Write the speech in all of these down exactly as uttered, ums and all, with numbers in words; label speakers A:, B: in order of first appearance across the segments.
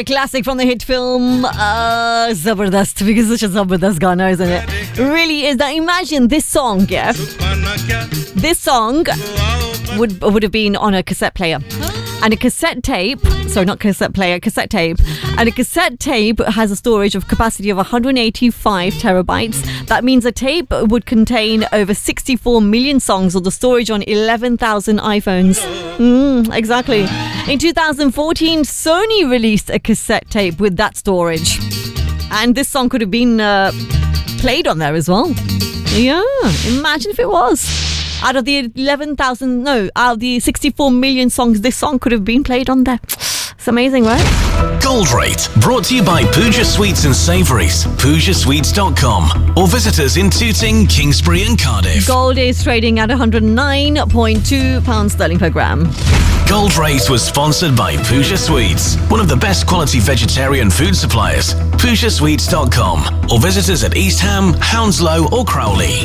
A: a classic from the hit film uh, Zabardast, because it's such a Zabardast Gana, isn't it? Really is. Now imagine this song, yeah? This song would would have been on a cassette player. And a cassette tape, sorry, not cassette player, cassette tape. And a cassette tape has a storage of capacity of one hundred eighty-five terabytes. That means a tape would contain over sixty-four million songs, or the storage on eleven thousand iPhones. Mm, exactly. In two thousand fourteen, Sony released a cassette tape with that storage. And this song could have been uh, played on there as well. Yeah, imagine if it was. Out of the eleven thousand, no, out of the sixty-four million songs, this song could have been played on there. It's amazing, right?
B: Gold Rate, brought to you by Pooja Sweets and Savouries, pooja sweets dot com, or visit us in Tooting, Kingsbury and Cardiff.
A: Gold is trading at one hundred nine point two pounds sterling per gram.
B: Gold Rate was sponsored by Pooja Sweets, one of the best quality vegetarian food suppliers. pooja sweets dot com, or visit us at East Ham, Hounslow or Crowley.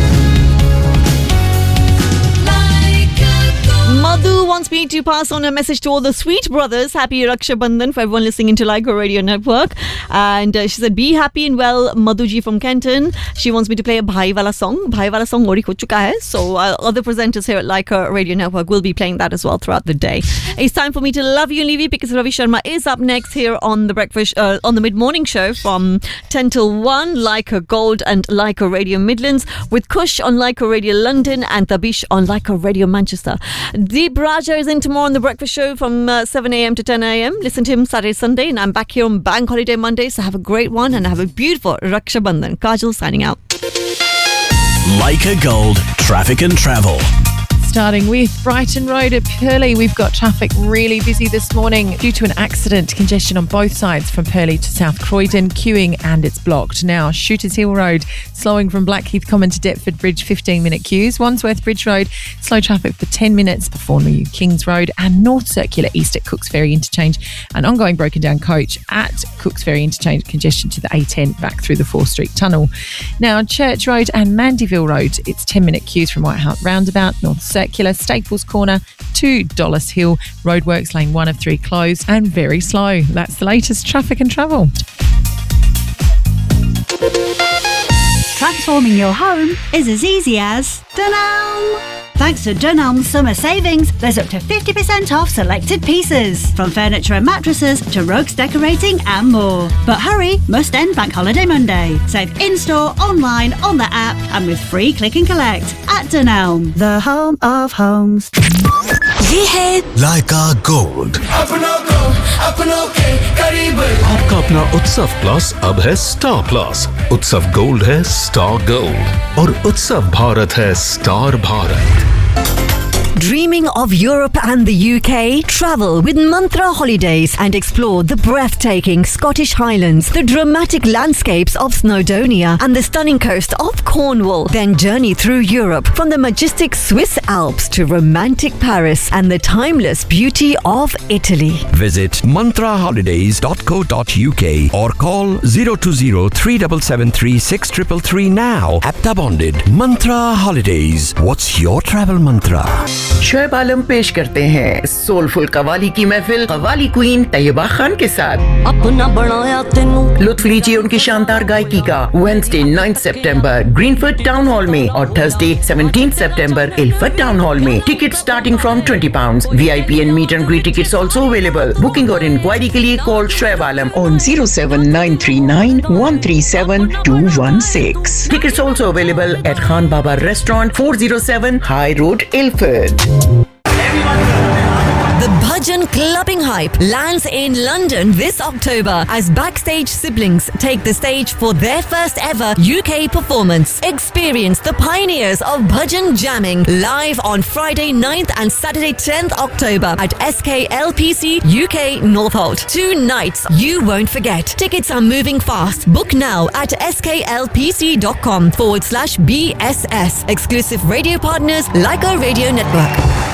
A: Madhu wants me to pass on a message to all the sweet brothers. Happy Raksha Bandhan for everyone listening into Ligo Radio Network. And uh, she said, be happy and well, Madhu ji from Kenton. She wants me to play a Bhai Wala song. Bhai Wala song already ho chuka hai. So uh, other presenters here at Ligo Radio Network will be playing that as well throughout the day. It's time for me to love you and leave you, because Ravi Sharma is up next here on the breakfast, uh, on the mid-morning show from ten till one. Ligo Gold and Ligo Radio Midlands, with Kush on Ligo Radio London and Tabish on Ligo Radio Manchester. Deep Raja is in tomorrow on The Breakfast Show from uh, seven a.m. to ten a.m. Listen to him Saturday, Sunday, and I'm back here on Bank Holiday Monday. So have a great one and have a beautiful Raksha Bandhan. Kajal signing out.
B: Ligo Gold, traffic and travel.
C: Starting with Brighton Road at Purley, we've got traffic really busy this morning due to an accident. Congestion on both sides from Purley to South Croydon, queuing and it's blocked. Now, Shooters Hill Road, slowing from Blackheath Common to Deptford Bridge, fifteen minute queues. Wandsworth Bridge Road, slow traffic for ten minutes before New Kings Road, and North Circular East at Cooks Ferry Interchange. An ongoing broken down coach at Cooks Ferry Interchange, congestion to the A ten back through the fourth Street Tunnel. Now, Church Road and Mandeville Road, it's ten minute queues from Whitehouse Roundabout, North Circular, Staples Corner to Dollis Hill, roadworks lane one of three closed and very slow. That's the latest traffic and travel.
D: Transforming your home is as easy as Dunelm. Thanks to Dunelm's summer savings, there's up to fifty percent off selected pieces, from furniture and mattresses to rugs, decorating and more. But hurry, must end Bank Holiday Monday. Save in-store, online, on the app and with free click and collect at Dunelm, the home of homes.
E: ये है
B: Ligo Gold.
F: आपका अपना उत्सव plus अब है star plus. उत्सव gold है star gold और उत्सव भारत है star Bharat.
A: Dreaming of Europe and the U K? Travel with Mantra Holidays and explore the breathtaking Scottish Highlands, the dramatic landscapes of Snowdonia and the stunning coast of Cornwall. Then journey through Europe, from the majestic Swiss Alps to romantic Paris and the timeless beauty of Italy.
G: Visit mantra holidays dot co dot uk or call zero two zero three seven seven three six three three three now. Apta bonded. Mantra Holidays. What's your travel mantra?
H: Shoaib आलम पेश करते हैं soulful qawwali की महफिल qawwali queen Taiba Khan के साथ.
E: अपना बनाया तेनू
H: लुत्फ लीजिए उनकी शानदार गायकी का वेडनेसडे नाइन्थ सितंबर ग्रीनफील्ड टाउन हॉल में और थर्सडे सेवनटीन्थ सितंबर इल्फर्ट टाउन हॉल में. Ticket starting from twenty pounds. VIP and meet and greet tickets also available. Booking और इंक्वायरी के लिए call Shoaib Alam on zero seven nine three nine one three seven two one six. Tickets also available at Khan Baba Restaurant, four oh seven High Road, Ilford.
A: The Bhajan clubbing hype lands in London this October as Backstage siblings take the stage for their first ever U K performance. Experience the pioneers of Bhajan jamming live on Friday ninth and Saturday tenth October at S K L P C U K Northolt. Two nights you won't forget. Tickets are moving fast. Book now at sklpc.com forward slash BSS. Exclusive radio partners, Ligo Radio Network.